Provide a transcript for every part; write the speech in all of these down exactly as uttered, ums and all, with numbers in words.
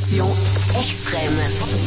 question extrême.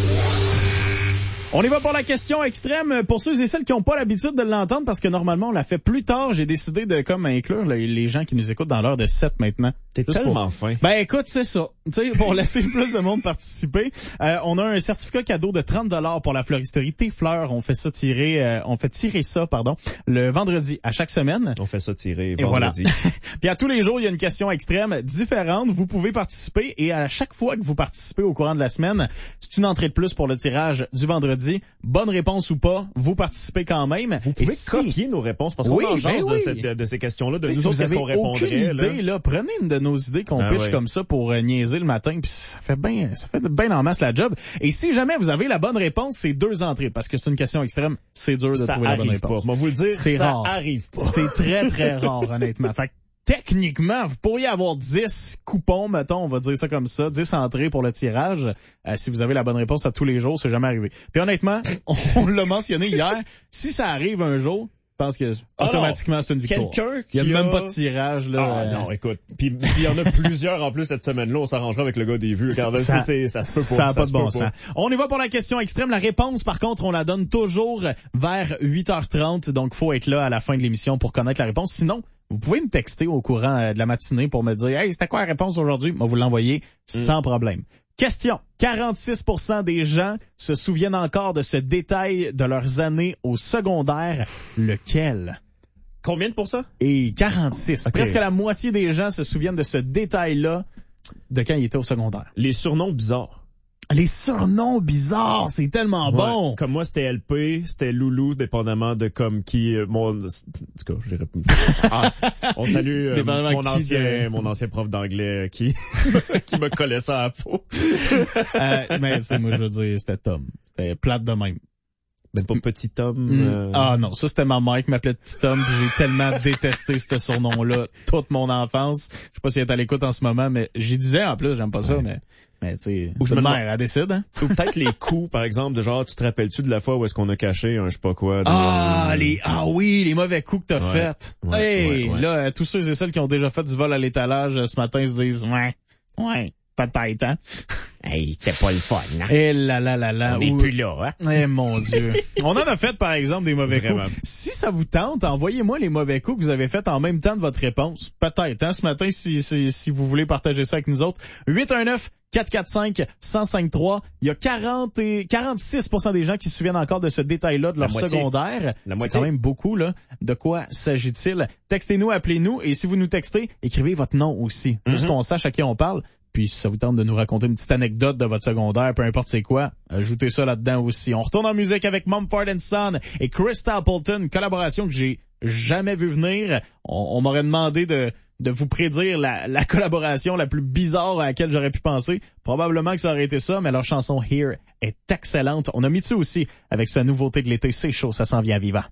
On y va pour la question extrême. Pour ceux et celles qui n'ont pas l'habitude de l'entendre, parce que normalement, on l'a fait plus tard, j'ai décidé de comme inclure les, les gens qui nous écoutent dans l'heure de sept maintenant. T'es Juste tellement pour... fin. Ben écoute, c'est ça. Tu sais, pour laisser plus de monde participer. Euh, on a un certificat cadeau de trente dollars pour la floristerie Tes Fleurs. On fait ça tirer, euh, on fait tirer ça, pardon, le vendredi à chaque semaine. On fait ça tirer Et vendredi. Voilà. Puis à tous les jours, il y a une question extrême différente. Vous pouvez participer et à chaque fois que vous participez au courant de la semaine, c'est une entrée de plus pour le tirage du vendredi. Bonne réponse ou pas, vous participez quand même. Vous pouvez si... copier nos réponses parce qu'on oui, en jase ben de, oui. cette, de, de ces questions-là, de T'sais, nous si autres, vous qu'est-ce avez qu'on répondrait. aucune idée, là. là, prenez une de nos idées qu'on ah, piche ouais. comme ça pour euh, niaiser le matin, puis ça fait bien, ça fait bien en masse la job. Et si jamais vous avez la bonne réponse, c'est deux entrées, parce que c'est une question extrême, c'est dur de ça trouver la bonne réponse. Pas. Moi, vous le dire, c'est ça rare. arrive pas. C'est très très rare, honnêtement. Fait que, techniquement, vous pourriez avoir dix coupons, mettons, on va dire ça comme ça, dix entrées pour le tirage. Euh, si vous avez la bonne réponse à tous les jours, c'est jamais arrivé. Puis honnêtement, on, on l'a mentionné hier, si ça arrive un jour, je pense que ah automatiquement non. c'est une victoire. Quelqu'un qui il y a, a même pas de tirage là. Ah euh... non, écoute, puis il y en a plusieurs en plus cette semaine-là, on s'arrangera avec le gars des vues. Regarde, ça, c'est, ça se peut pas. Ça n'a pas de bon pas. sens. On y va pour la question extrême. La réponse, par contre, on la donne toujours vers huit heures trente, donc faut être là à la fin de l'émission pour connaître la réponse. Sinon, vous pouvez me texter au courant de la matinée pour me dire « Hey, c'était quoi la réponse aujourd'hui? » Moi, vous l'envoyez mm. sans problème. Question. quarante-six pour cent des gens se souviennent encore de ce détail de leurs années au secondaire. Lequel? Combien de pourcents? Et quarante-six. Okay. Presque la moitié des gens se souviennent de ce détail-là de quand ils étaient au secondaire. Les surnoms bizarres. Les surnoms bizarres, c'est tellement ouais. bon. Comme moi, c'était L P, c'était Loulou, dépendamment de comme qui, euh, mon, en tout cas, j'ai répondu. Ah, on salue euh, mon ancien, de... mon ancien prof d'anglais qui, qui me collait ça à la peau. euh, mais tu sais, moi, je veux dire, c'était Tom. C'était plate de même. Mais pas Petit Tom. Mm. Euh... Ah non, ça c'était ma mère qui m'appelait Petit Tom, puis j'ai tellement détesté ce surnom-là toute mon enfance. Je sais pas si elle est à l'écoute en ce moment, mais j'y disais en plus, j'aime pas ça, ouais. mais mais tu sais, je me mère, elle décide, hein. Ou peut-être les coups, par exemple, de genre, tu te rappelles-tu de la fois où est-ce qu'on a caché un je sais pas quoi. De... Ah les ah oui, les mauvais coups que t'as ouais. fait. Ouais, hey, ouais, ouais. là, tous ceux et celles qui ont déjà fait du vol à l'étalage ce matin se disent ouais, ouais. Peut-être, hein? Hey, c'était pas le fun, hein? Eh là là là là. On est plus là, hein? Eh mon Dieu. On en a fait, par exemple, des mauvais Vraiment. coups. Si ça vous tente, envoyez-moi les mauvais coups que vous avez faits en même temps de votre réponse. Peut-être, hein, ce matin, si, si, si vous voulez partager ça avec nous autres. huit un neuf, quatre quatre cinq, un zéro cinq trois. Il y a quarante et quarante-six pour cent des gens qui se souviennent encore de ce détail-là de leur la secondaire. La C'est quand même beaucoup, là. De quoi s'agit-il? Textez-nous, appelez-nous, et si vous nous textez, écrivez votre nom aussi. Mm-hmm. Juste qu'on sache à qui on parle. Puis si ça vous tente de nous raconter une petite anecdote de votre secondaire, peu importe c'est quoi, ajoutez ça là-dedans aussi. On retourne en musique avec Mumford and Son et Chris Stapleton, collaboration que j'ai jamais vu venir. On, on m'aurait demandé de de vous prédire la, la collaboration la plus bizarre à laquelle j'aurais pu penser. Probablement que ça aurait été ça, mais leur chanson Here est excellente. On a mis dessus aussi avec sa nouveauté de l'été. C'est chaud, ça s'en vient vivant.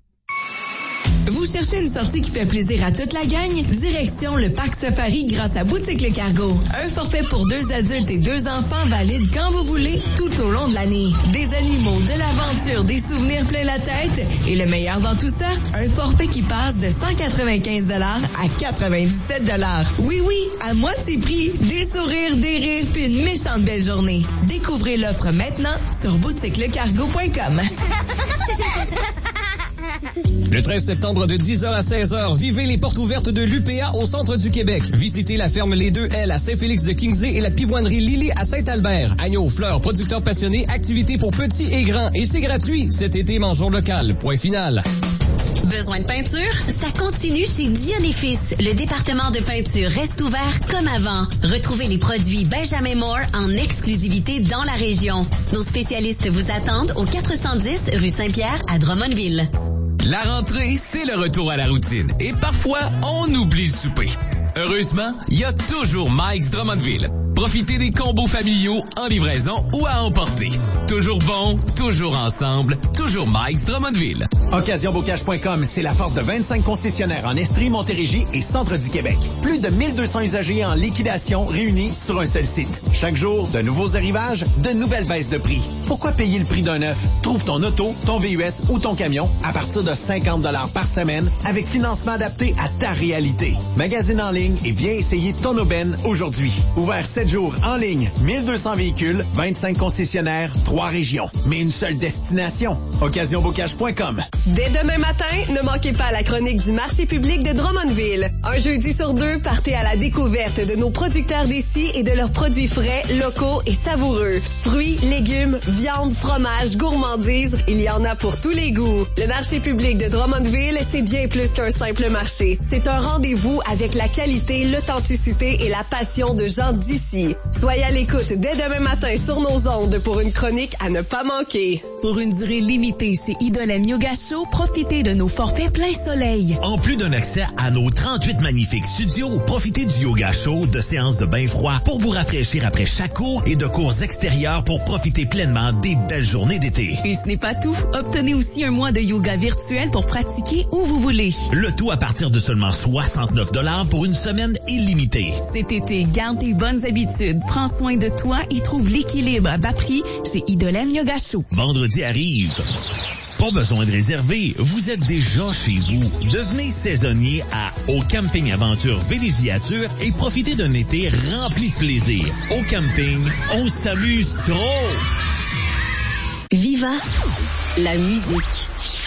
Vous cherchez une sortie qui fait plaisir à toute la gang? Direction le Parc Safari grâce à Boutique Le Cargo. Un forfait pour deux adultes et deux enfants valide quand vous voulez, tout au long de l'année. Des animaux, de l'aventure, des souvenirs plein la tête. Et le meilleur dans tout ça, un forfait qui passe de cent quatre-vingt-quinze dollars à quatre-vingt-dix-sept dollars. Oui, oui, à moitié prix, des sourires, des rires, puis une méchante belle journée. Découvrez l'offre maintenant sur boutique le cargo point com. Le treize septembre de dix heures à seize heures, vivez les portes ouvertes de l'U P A au centre du Québec. Visitez la ferme Les Deux L à Saint-Félix de Kingsley et la pivoinerie Lily à Saint-Albert. Agneaux, fleurs, producteurs passionnés, activités pour petits et grands. Et c'est gratuit. Cet été, mangeons local. Point final. Besoin de peinture? Ça continue chez Dion et Fils. Le département de peinture reste ouvert comme avant. Retrouvez les produits Benjamin Moore en exclusivité dans la région. Nos spécialistes vous attendent au quatre cent dix rue Saint-Pierre à Drummondville. La rentrée, c'est le retour à la routine. Et parfois, on oublie le souper. Heureusement, il y a toujours Mike's Drummondville. Profitez des combos familiaux en livraison ou à emporter. Toujours bon, toujours ensemble, toujours Mike's Drummondville. occasion bocage point com, c'est la force de vingt-cinq concessionnaires en Estrie, Montérégie et centre du Québec. Plus de mille deux cents usagers en liquidation réunis sur un seul site. Chaque jour, de nouveaux arrivages, de nouvelles baisses de prix. Pourquoi payer le prix d'un neuf? Trouve ton auto, ton V U S ou ton camion à partir de cinquante dollars par semaine avec financement adapté à ta réalité. Magasine en ligne et viens essayer ton aubaine aujourd'hui. Ouvert sept jours en ligne, mille deux cents véhicules, vingt-cinq concessionnaires, trois régions. Mais une seule destination. occasion bocage point com. Dès demain matin, ne manquez pas la chronique du marché public de Drummondville. Un jeudi sur deux, partez à la découverte de nos producteurs d'ici et de leurs produits frais, locaux et savoureux. Fruits, légumes, viande, fromage, gourmandises, il y en a pour tous les goûts. Le marché public de Drummondville, c'est bien plus qu'un simple marché. C'est un rendez-vous avec la qualité, l'authenticité et la passion de gens d'ici. Soyez à l'écoute dès demain matin sur nos ondes pour une chronique à ne pas manquer. Pour une durée limitée chez Idolem Yoga Show, profitez de nos forfaits plein soleil. En plus d'un accès à nos trente-huit magnifiques studios, profitez du yoga chaud, de séances de bain froid pour vous rafraîchir après chaque cours et de cours extérieurs pour profiter pleinement des belles journées d'été. Et ce n'est pas tout. Obtenez aussi un mois de yoga virtuel pour pratiquer où vous voulez. Le tout à partir de seulement soixante-neuf dollars pour une semaine illimitée. Cet été, garde tes bonnes habitudes, prends soin de toi et trouve l'équilibre à bas prix chez Idolem Yoga Show. Vendredi arrive. Pas besoin de réserver, vous êtes déjà chez vous. Devenez saisonnier à Au Camping Aventure Villégiature et profitez d'un été rempli de plaisir. Au camping, on s'amuse trop! Viva la musique.